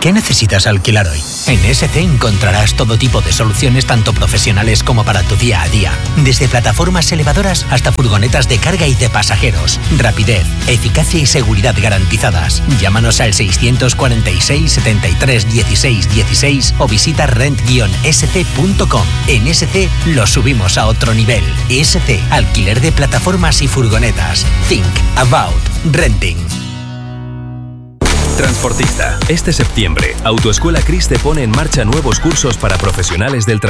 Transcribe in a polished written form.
¿Qué necesitas alquilar hoy? En SC encontrarás todo tipo de soluciones tanto profesionales como para tu día a día. Desde plataformas elevadoras hasta furgonetas de carga y de pasajeros. Rapidez, eficacia y seguridad garantizadas. Llámanos al 646 73 16 16 o visita rent-sc.com. En SC lo subimos a otro nivel. SC, alquiler de plataformas y furgonetas. Think about renting. Transportista. Este septiembre, Autoescuela Cris te pone en marcha nuevos cursos para profesionales del transporte